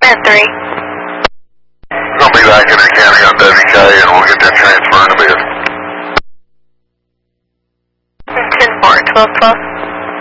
3. We'll be back in the county on WK and we'll get that transfer in a bit. 10-4, 12-12.